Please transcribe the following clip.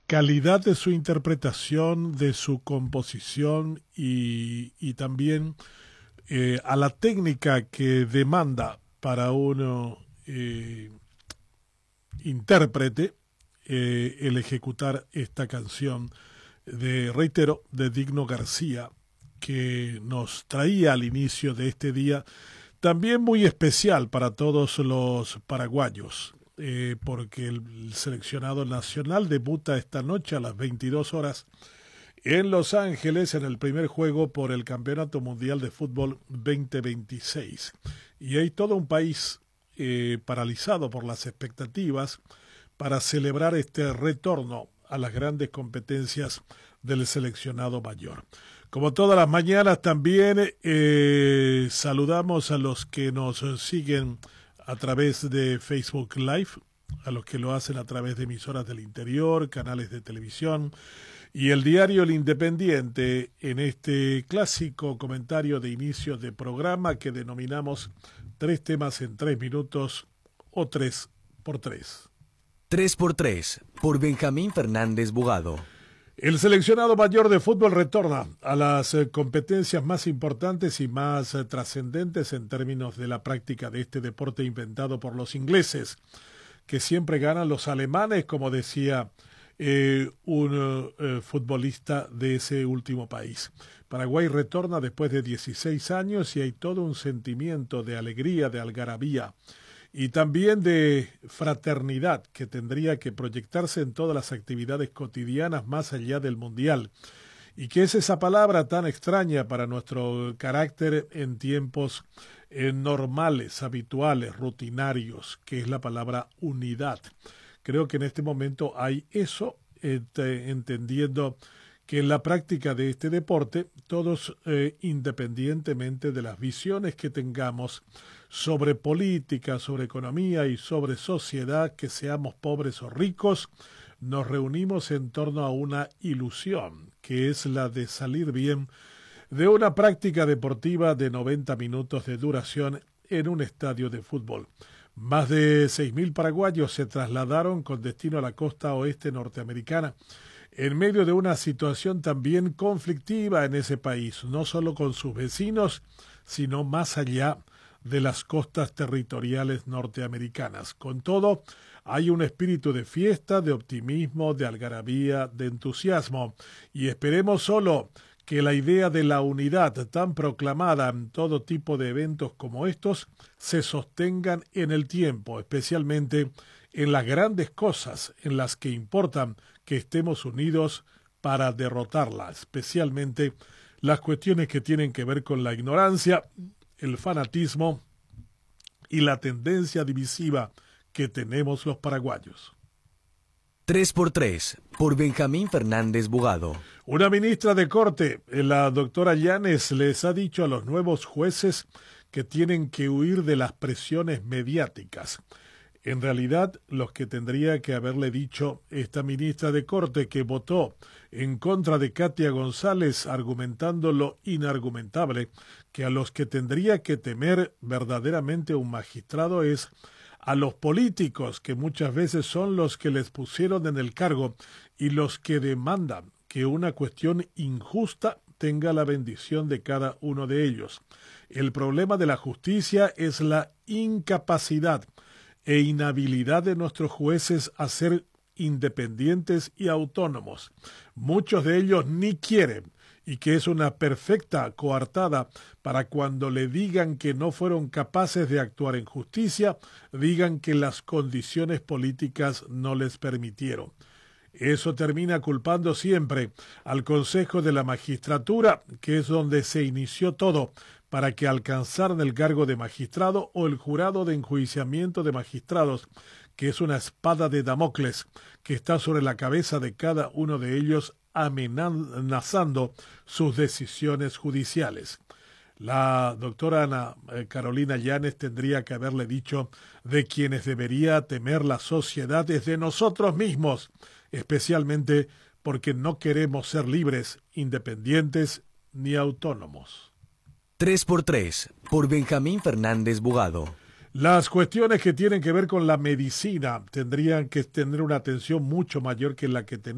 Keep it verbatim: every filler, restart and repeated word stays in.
calidad de su interpretación, de su composición y, y también eh, a la técnica que demanda para uno eh, intérprete eh, el ejecutar esta canción de, reitero, de Digno García, que nos traía al inicio de este día, también muy especial para todos los paraguayos, eh, porque el seleccionado nacional debuta esta noche a las veintidós horas en Los Ángeles en el primer juego por el Campeonato Mundial de Fútbol veinte veintiséis. Y hay todo un país eh, paralizado por las expectativas para celebrar este retorno a las grandes competencias del seleccionado mayor. Como todas las mañanas también eh, saludamos a los que nos siguen a través de Facebook Live, a los que lo hacen a través de emisoras del interior, canales de televisión y el diario El Independiente en este clásico comentario de inicio de programa que denominamos Tres temas en tres minutos o tres por tres. tres por tres, por Benjamín Fernández Bugado. El seleccionado mayor de fútbol retorna a las eh, competencias más importantes y más eh, trascendentes en términos de la práctica de este deporte inventado por los ingleses, que siempre ganan los alemanes, como decía eh, un eh, futbolista de ese último país. Paraguay retorna después de dieciséis años y hay todo un sentimiento de alegría, de algarabía y también de fraternidad que tendría que proyectarse en todas las actividades cotidianas más allá del Mundial. ¿Y qué es esa palabra tan extraña para nuestro carácter en tiempos eh, normales, habituales, rutinarios, que es la palabra unidad? Creo que en este momento hay eso, eh, entendiendo que en la práctica de este deporte, todos, eh, independientemente de las visiones que tengamos sobre política, sobre economía y sobre sociedad, que seamos pobres o ricos, nos reunimos en torno a una ilusión, que es la de salir bien de una práctica deportiva de noventa minutos de duración en un estadio de fútbol. Más de seis mil paraguayos se trasladaron con destino a la costa oeste norteamericana, en medio de una situación también conflictiva en ese país, no solo con sus vecinos, sino más allá de las costas territoriales norteamericanas. Con todo, hay un espíritu de fiesta, de optimismo, de algarabía, de entusiasmo, y esperemos solo que la idea de la unidad tan proclamada en todo tipo de eventos como estos se sostengan en el tiempo, especialmente en las grandes cosas en las que importan que estemos unidos para derrotarla, especialmente las cuestiones que tienen que ver con la ignorancia, el fanatismo y la tendencia divisiva que tenemos los paraguayos. tres por tres, por Benjamín Fernández Bugado. Una ministra de Corte, la doctora Llanes, les ha dicho a los nuevos jueces que tienen que huir de las presiones mediáticas. En realidad, los que tendría que haberle dicho esta ministra de Corte, que votó en contra de Katia González, argumentando lo inargumentable, que a los que tendría que temer verdaderamente un magistrado es a los políticos, que muchas veces son los que les pusieron en el cargo y los que demandan que una cuestión injusta tenga la bendición de cada uno de ellos. El problema de la justicia es la incapacidad e inhabilidad de nuestros jueces a ser independientes y autónomos. Muchos de ellos ni quieren, y que es una perfecta coartada para cuando le digan que no fueron capaces de actuar en justicia, digan que las condiciones políticas no les permitieron. Eso termina culpando siempre al Consejo de la Magistratura, que es donde se inició todo, para que alcanzaran el cargo de magistrado, o el jurado de enjuiciamiento de magistrados, que es una espada de Damocles que está sobre la cabeza de cada uno de ellos, amenazando sus decisiones judiciales. La doctora Ana Carolina Llanes tendría que haberle dicho de quienes debería temer la sociedad es de nosotros mismos, especialmente porque no queremos ser libres, independientes ni autónomos. tres por tres, por Benjamín Fernández Bugado. Las cuestiones que tienen que ver con la medicina tendrían que tener una atención mucho mayor que la que tenemos